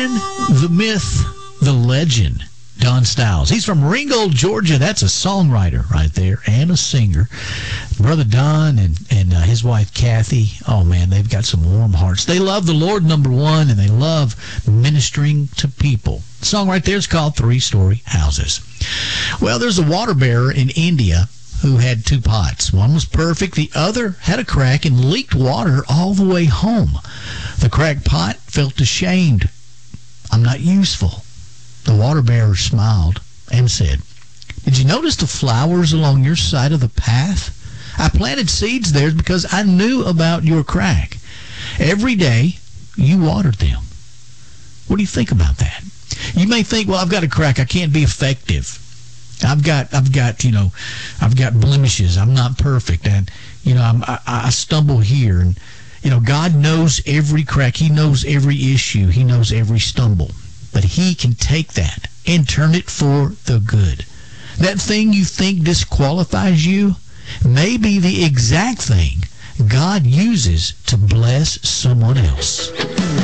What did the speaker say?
The myth, the legend, Don Styles. He's from Ringgold, Georgia. That's a songwriter right there and a singer. Brother Don and his wife Kathy, oh man, they've got some warm hearts. They love the Lord, number one, and they love ministering to people. The song right there is called Three Story Houses. Well, there's a water bearer in India who had two pots. One was perfect. The other had a crack and leaked water all the way home. The cracked pot felt ashamed. I'm not useful. The water bearer smiled and said, "Did you notice the flowers along your side of the path? I planted seeds there because I knew about your crack. Every day you watered them." What do you think about that? You may think, well, I've got a crack. I can't be effective. I've got blemishes. I'm not perfect. And, I stumble here. And, God knows every crack. He knows every issue. He knows every stumble. But he can take that and turn it for the good. That thing you think disqualifies you may be the exact thing God uses to bless someone else.